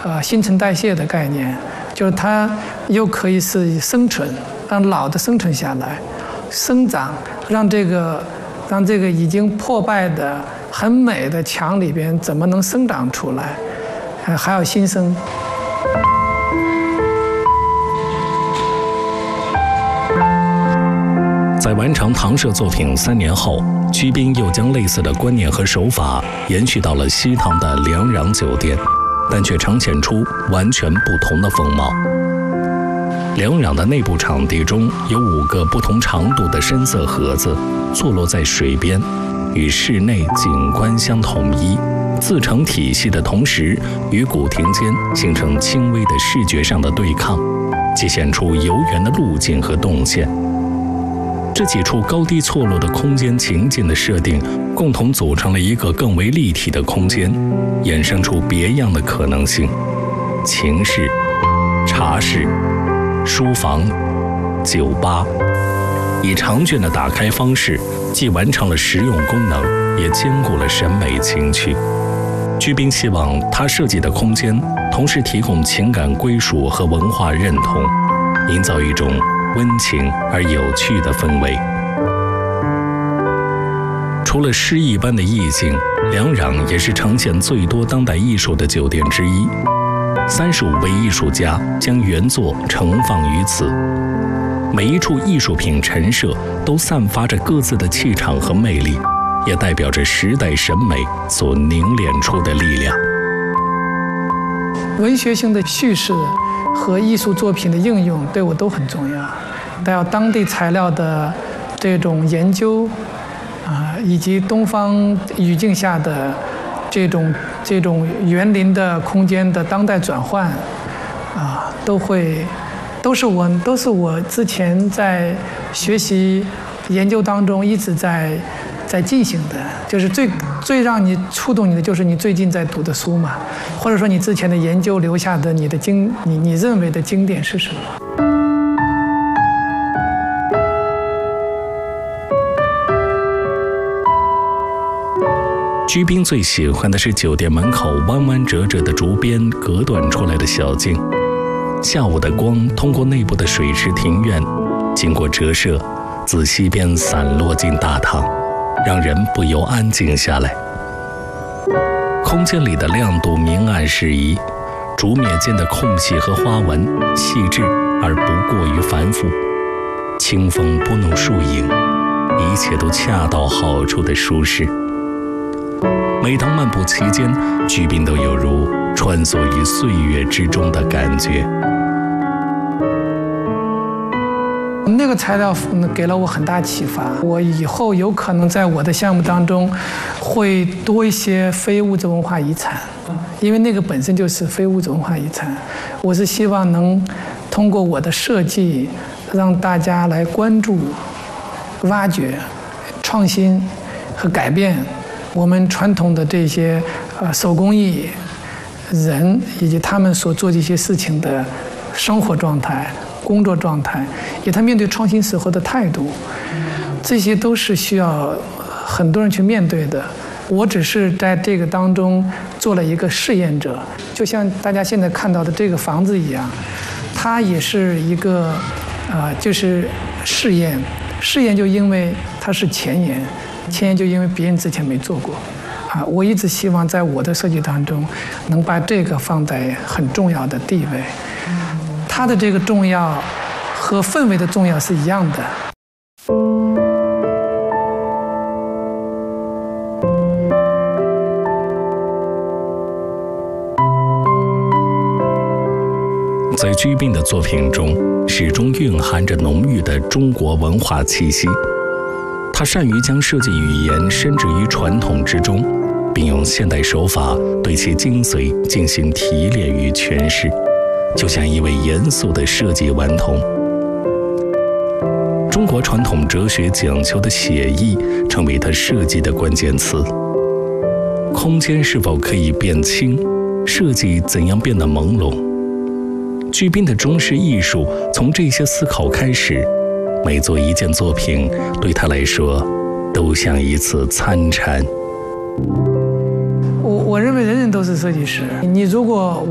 新陈代谢的概念，就是它又可以是生存，让老的生存下来，生长，让这个已经破败的很美的墙里边怎么能生长出来，还要新生。 在完成唐摄作品3年后，居斌又将类似的观念和手法延续到了西塘的梁壤酒店，但却呈现出完全不同的风貌。梁壤的内部场地中有5个不同长度的深色盒子，坐落在水边，与室内景观相统一，自成体系的同时，与古亭间形成轻微的视觉上的对抗，既显出游园的路径和动线。这几处高低错落的空间情境的设定，共同组成了一个更为立体的空间，衍生出别样的可能性。情室、茶室、书房、酒吧，以长卷的打开方式，既完成了实用功能，也兼顾了审美情趣。居斌希望他设计的空间同时提供情感归属和文化认同，营造一种温情而有趣的氛围。除了诗意般的意境，梁壤也是呈现最多当代艺术的酒店之一。35位艺术家将原作盛放于此，每一处艺术品陈设都散发着各自的气场和魅力，也代表着时代审美所凝练出的力量。 文学性的叙事和艺术作品的应用对我都很重要，还有当地材料的这种研究，以及东方语境下的这种园林的空间的当代转换，都是我之前在学习研究当中一直在进行的，就是最让你触动你的，就是你最近在读的书嘛，或者说你之前的研究留下的你认为的经典是什么？ 居斌最喜欢的是酒店门口弯弯折折的竹编隔断出来的小径，下午的光通过内部的水池庭院，经过折射，自西边散落进大堂，让人不由安静下来。空间里的亮度明暗适宜，竹篾间的空隙和花纹细致而不过于繁复，清风拨弄树影，一切都恰到好处的舒适。每当漫步其间，居斌都有如穿梭于岁月之中的感觉。 那个材料给了我很大启发，我以后有可能在我的项目当中会多一些非物质文化遗产，因为那个本身就是非物质文化遗产。我是希望能通过我的设计，让大家来关注、挖掘、创新和改变我们传统的这些手工艺人以及他们所做这些事情的生活状态、工作状态，以及他面对创新时候的态度，这些都是需要很多人去面对的。我只是在这个当中做了一个试验者，就像大家现在看到的这个房子一样，它也是一个就是试验。试验就因为它是前沿，前沿就因为别人之前没做过。我一直希望在我的设计当中能把这个放在很重要的地位。它的这个重要和氛围的重要是一样的。 在居斌的作品中，始终蕴含着浓郁的中国文化气息。他善于将设计语言深植于传统之中，并用现代手法对其精髓进行提炼与诠释，就像一位严肃的设计顽童。中国传统哲学讲求的写意成为他设计的关键词。空间是否可以变轻？设计怎样变得朦胧？居斌的中式艺术从这些思考开始，每做一件作品对他来说都像一次参禅。 我认为人人都是设计师，你如果